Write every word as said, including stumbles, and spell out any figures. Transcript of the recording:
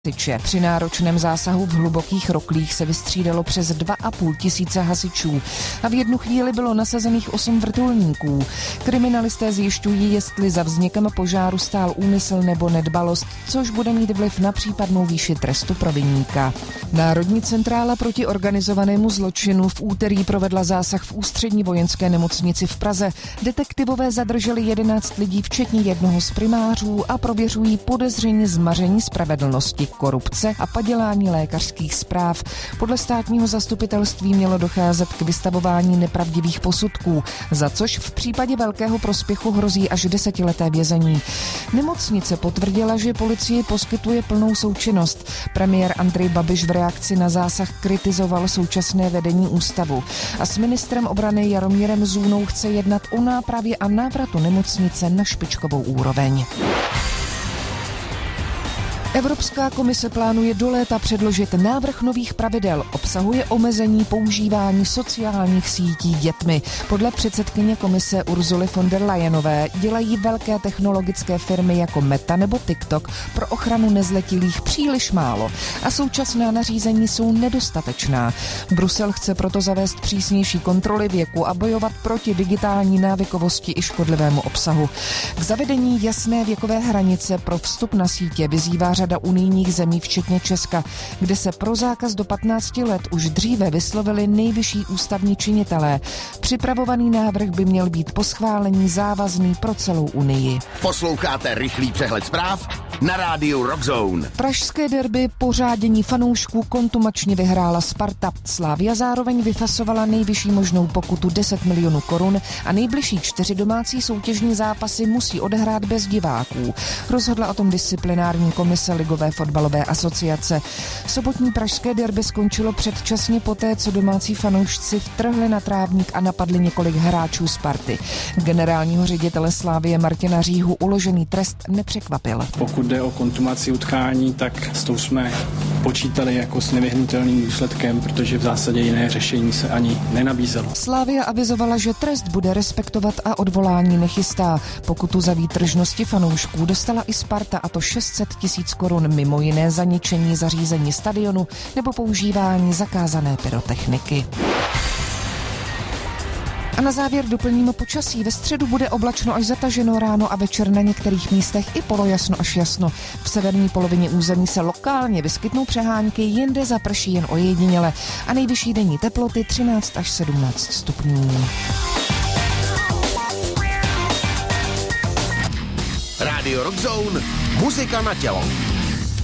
hasiče. Při náročném zásahu v hlubokých roklích se vystřídalo přes dva a půl tisíce hasičů a v jednu chvíli bylo nasazených osm vrtulníků. Kriminalisté zjišťují, jestli za vznikem požáru stál úmysl nebo nedbalost, což bude mít vliv na případnou výši trestu pro viníka. Národní centrála proti organizovanému zločinu v úterý provedla zásah v Ústřední vojenské nemocnici v Praze. Detektivové zadrželi jedenáct lidí, včetně jednoho z primářů, a prověřují podezření z maření spravedlnosti, korupce a padělání lékařských zpráv. Podle státního zastupitelství mělo docházet k vystavování nepravdivých posudků, za což v případě velkého prospěchu hrozí až desetileté vězení. Nemocnice potvrdila, že policie poskytuje plnou součinnost. Premiér Andrej Babiš v reakci na zásah kritizoval současné vedení ústavu a s ministrem obrany Jaromírem Zůnou chce jednat o nápravě a návratu nemocnice na špičkovou úroveň. Evropská komise plánuje do léta předložit návrh nových pravidel. Obsahuje omezení používání sociálních sítí dětmi. Podle předsedkyně komise Ursuly von der Leyenové dělají velké technologické firmy jako Meta nebo TikTok pro ochranu nezletilých příliš málo a současná nařízení jsou nedostatečná. Brusel chce proto zavést přísnější kontroly věku a bojovat proti digitální návykovosti i škodlivému obsahu. K zavedení jasné věkové hranice pro vstup na sítě vyzývá řada unijních zemí, včetně Česka, kde se pro zákaz do patnácti let už dříve vyslovili nejvyšší ústavní činitelé. Připravovaný návrh by měl být po schválení závazný pro celou Unii. Posloucháte rychlý přehled zpráv na rádiu Rockzone. Pražské derby pořádění fanoušků kontumačně vyhrála Sparta. Slavia zároveň vyfasovala nejvyšší možnou pokutu deset milionů korun a nejbližší čtyři domácí soutěžní zápasy musí odehrát bez diváků. Rozhodla o tom disciplinární komise Ligové fotbalové asociace. Sobotní pražské derby skončilo předčasně poté, co domácí fanoušci vtrhli na trávník a napadli několik hráčů Sparty. Generálního ředitele Slavie Martina Říhu uložený trest nepřekvapil. Pokud jde o kontumaci utkání, tak s tou jsme počítali jako s nevyhnutelným důsledkem, protože v zásadě jiné řešení se ani nenabízelo. Slavia avizovala, že trest bude respektovat a odvolání nechystá. Pokutu za výtržnosti fanoušků dostala i Sparta, a to šest set tisíc korun, mimo jiné za ničení zařízení stadionu nebo používání zakázané pyrotechniky. A na závěr doplníme počasí. Ve středu bude oblačno až zataženo, ráno a večer na některých místech i polojasno až jasno. V severní polovině území se lokálně vyskytnou přehánky, jinde zaprší jen ojediněle a nejvyšší denní teploty třináct až sedmnáct stupňů. Rádio Rockzone, muzika na tělo.